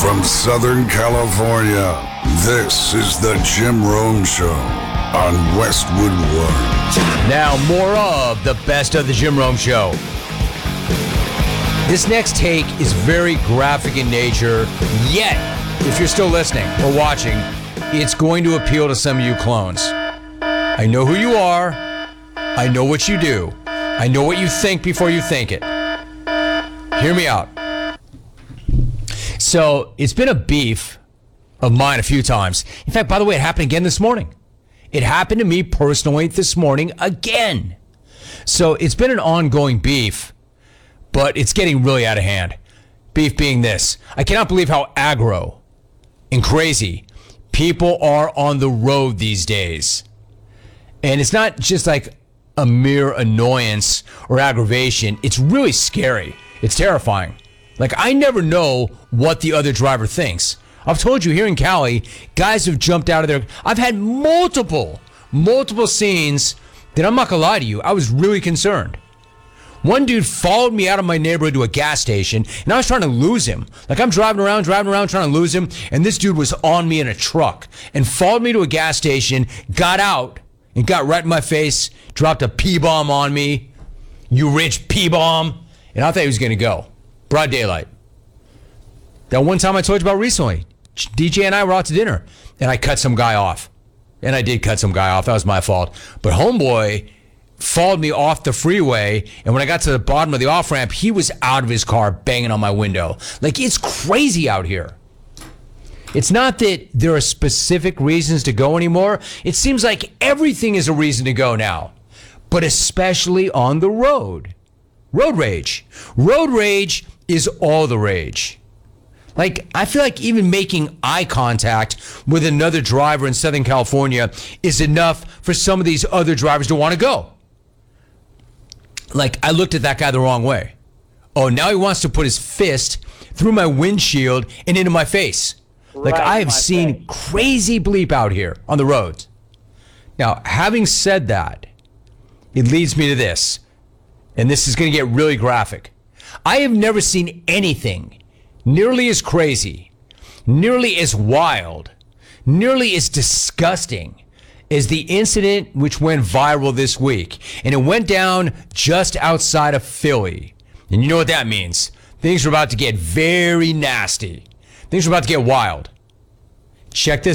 From Southern California, this is the Jim Rome Show on Westwood One. Now, more of the best of the Jim Rome Show. This next take is very graphic in nature, yet, if you're still listening or watching, it's going to appeal to some of you clones. I know who you are. I know what you do. I know what you think before you think it. Hear me out. So, it's been a beef of mine a few times. In fact, by the way, it happened again this morning. It happened to me personally this morning again. So, it's been an ongoing beef, but it's getting really out of hand. Beef being this. I cannot believe how aggro and crazy people are on the road these days. And it's not just like a mere annoyance or aggravation. It's really scary. It's terrifying. Like, I never know what the other driver thinks. I've told you here in Cali, guys have jumped out of there. I've had multiple scenes that I'm not going to lie to you. I was really concerned. One dude followed me out of my neighborhood to a gas station, and I was trying to lose him. Like, I'm driving around, trying to lose him, and this dude was on me in a truck and followed me to a gas station, got out, and got right in my face, dropped a P-bomb on me. You rich P-bomb. And I thought he was going to go. Broad daylight. That one time I told you about recently, DJ and I were out to dinner, and I cut some guy off. And I did cut some guy off. That was my fault. But homeboy followed me off the freeway, and when I got to the bottom of the off-ramp, he was out of his car banging on my window. Like, it's crazy out here. It's not that there are specific reasons to go anymore. It seems like everything is a reason to go now, but especially on the road. Road rage. Road rage is all the rage. Like, I feel like even making eye contact with another driver in Southern California is enough for some of these other drivers to want to go. Like, I looked at that guy the wrong way. Oh, now he wants to put his fist through my windshield and into my face. Like, I have seen crazy bleep out here on the roads. Now, having said that, it leads me to this. And this is going to get really graphic. I have never seen anything nearly as crazy, nearly as wild, nearly as disgusting as the incident which went viral this week. And it went down just outside of Philly. And you know what that means. Things are about to get very nasty. Things are about to get wild. Check this